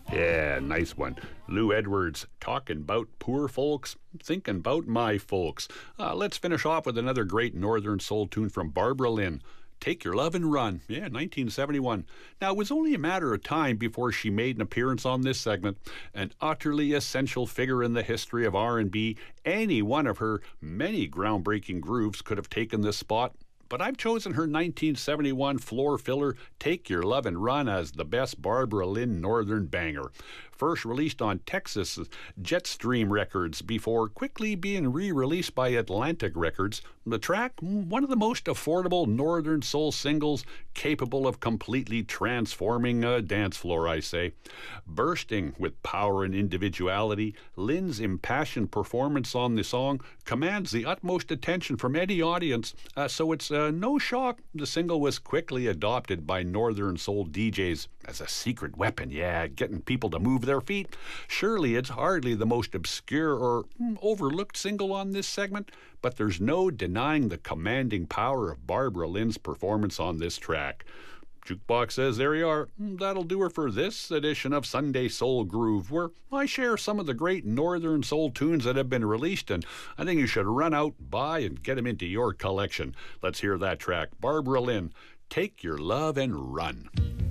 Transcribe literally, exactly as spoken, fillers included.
Yeah, nice one. Lou Edwards, talking about poor folks, thinking about my folks. Uh, let's finish off with another great Northern Soul tune from Barbara Lynn. Take Your Love and Run. Yeah, nineteen seventy-one. Now, it was only a matter of time before she made an appearance on this segment. An utterly essential figure in the history of R and B, any one of her many groundbreaking grooves could have taken this spot. But I've chosen her nineteen seventy-one floor filler, Take Your Love and Run, as the best Barbara Lynn Northern banger. First released on Texas Jetstream Records before quickly being re-released by Atlantic Records, the track, one of the most affordable Northern Soul singles capable of completely transforming a dance floor, I say. Bursting with power and individuality, Lynn's impassioned performance on the song commands the utmost attention from any audience, uh, so it's uh, no shock the single was quickly adopted by Northern Soul D Js as a secret weapon, yeah, getting people to move their feet. Surely it's hardly the most obscure or mm, overlooked single on this segment, but there's no denying the commanding power of Barbara Lynn's performance on this track. Jukebox says there you are. That'll do her for this edition of Sunday Soul Groove, where I share some of the great Northern Soul tunes that have been released, and I think you should run out, buy, and get them into your collection. Let's hear that track. Barbara Lynn, Take Your Love and Run.